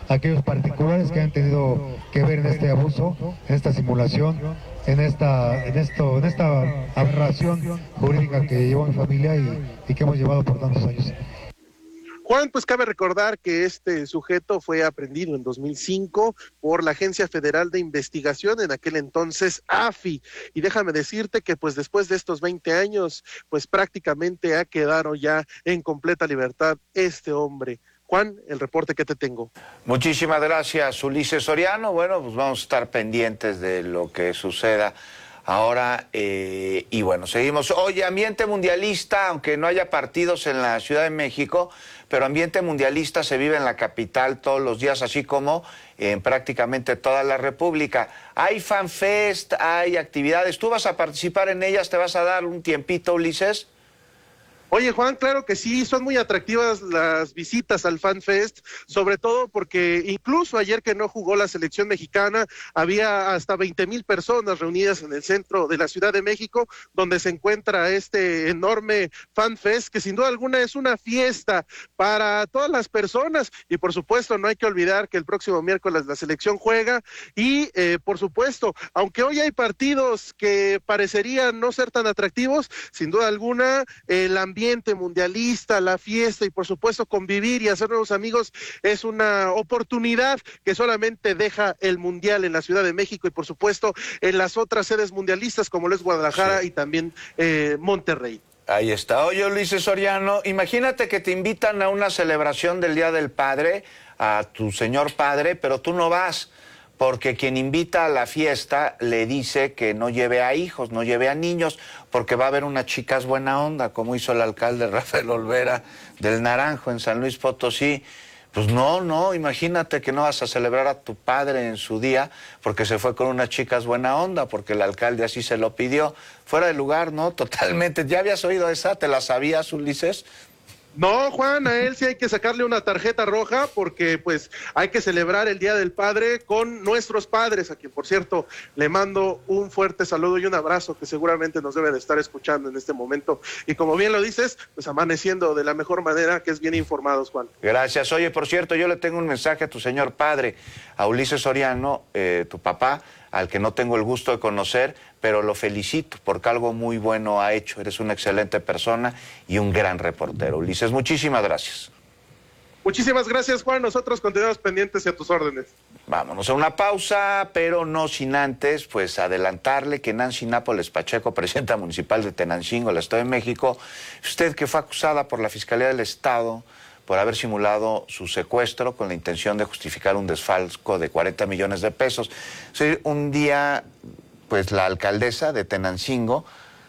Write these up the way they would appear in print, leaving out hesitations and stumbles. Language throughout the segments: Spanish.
aquellos particulares que han tenido que ver en este abuso, en esta simulación, en esta aberración jurídica que llevó mi familia y que hemos llevado por tantos años. Juan, pues cabe recordar que este sujeto fue aprehendido en 2005 por la Agencia Federal de Investigación, en aquel entonces AFI, y déjame decirte que pues después de estos 20 años, pues prácticamente ha quedado ya en completa libertad este hombre. Juan, el reporte que te tengo. Muchísimas gracias, Ulises Soriano. Bueno, pues vamos a estar pendientes de lo que suceda ahora, y bueno, seguimos. Oye, ambiente mundialista, aunque no haya partidos en la Ciudad de México, pero ambiente mundialista se vive en la capital todos los días, así como en prácticamente toda la República. Hay FanFest, hay actividades. ¿Tú vas a participar en ellas? ¿Te vas a dar un tiempito, Ulises? Oye, Juan, claro que sí, son muy atractivas las visitas al FanFest, sobre todo porque incluso ayer que no jugó la selección mexicana, había hasta 20,000 personas reunidas en el centro de la Ciudad de México, donde se encuentra este enorme FanFest, que sin duda alguna es una fiesta para todas las personas, y por supuesto no hay que olvidar que el próximo miércoles la selección juega, y por supuesto, aunque hoy hay partidos que parecerían no ser tan atractivos, sin duda alguna el ambiente mundialista, la fiesta y por supuesto convivir y hacer nuevos amigos es una oportunidad que solamente deja el Mundial en la Ciudad de México y por supuesto en las otras sedes mundialistas como lo es Guadalajara, sí, y también Monterrey. Ahí está. Oye, Ulises Soriano, imagínate que te invitan a una celebración del Día del Padre, a tu señor padre, pero tú no vas, porque quien invita a la fiesta le dice que no lleve a hijos, no lleve a niños, porque va a haber unas chicas buena onda, como hizo el alcalde Rafael Olvera del Naranjo en San Luis Potosí. Pues no, imagínate que no vas a celebrar a tu padre en su día porque se fue con unas chicas buena onda, porque el alcalde así se lo pidió. Fuera de lugar, ¿no? Totalmente. ¿Ya habías oído esa? ¿Te la sabías, Ulises? No, Juan, a él sí hay que sacarle una tarjeta roja porque pues hay que celebrar el Día del Padre con nuestros padres, a quien por cierto le mando un fuerte saludo y un abrazo que seguramente nos debe de estar escuchando en este momento. Y como bien lo dices, pues amaneciendo de la mejor manera, que es bien informados, Juan. Gracias. Oye, por cierto, yo le tengo un mensaje a tu señor padre, a Ulises Soriano, tu papá, al que no tengo el gusto de conocer, pero lo felicito porque algo muy bueno ha hecho. Eres una excelente persona y un gran reportero. Ulises, muchísimas gracias. Muchísimas gracias, Juan. Nosotros continuamos pendientes y a tus órdenes. Vámonos a una pausa, pero no sin antes, pues adelantarle que Nancy Nápoles Pacheco, presidenta municipal de Tenancingo, el Estado de México, usted que fue acusada por la Fiscalía del Estado por haber simulado su secuestro con la intención de justificar un desfalco de 40 millones de pesos. Sí, un día, pues la alcaldesa de Tenancingo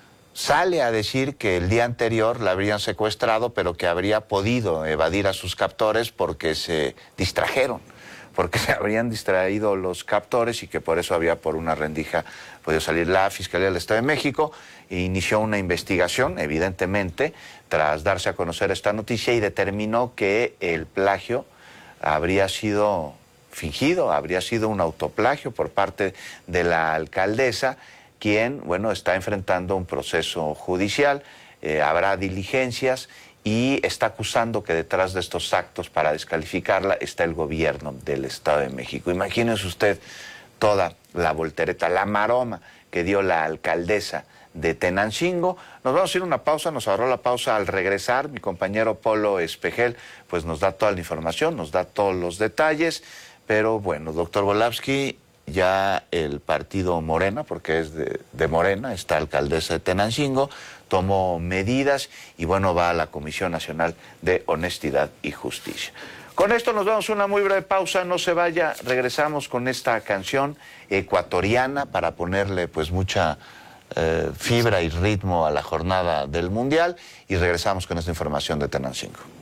sale a decir que el día anterior la habrían secuestrado, pero que habría podido evadir a sus captores porque se distrajeron, porque se habrían distraído los captores y que por eso había por una rendija podido salir. La Fiscalía del Estado de México inició una investigación, evidentemente, tras darse a conocer esta noticia y determinó que el plagio habría sido fingido, habría sido un autoplagio por parte de la alcaldesa, quien, bueno, está enfrentando un proceso judicial, habrá diligencias y está acusando que detrás de estos actos para descalificarla está el gobierno del Estado de México. Imagínese usted toda la voltereta, la maroma que dio la alcaldesa de Tenancingo. Nos vamos a ir a una pausa, nos ahorró la pausa al regresar. Mi compañero Polo Espejel pues nos da toda la información, nos da todos los detalles, pero bueno, doctor Volavsky, ya el partido Morena, porque es de Morena, esta alcaldesa de Tenancingo, tomó medidas y bueno, va a la Comisión Nacional de Honestidad y Justicia. Con esto nos vamos a una muy breve pausa, no se vaya, regresamos con esta canción ecuatoriana para ponerle pues mucha fibra y ritmo a la jornada del Mundial y regresamos con esta información de Tenancingo.